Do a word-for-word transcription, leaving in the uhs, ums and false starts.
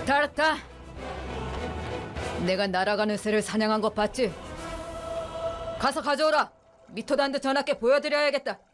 다 알았다. 내가 날아가는 새를 사냥한 것 봤지? 가서 가져오라. 미토단드 전하께 보여드려야겠다.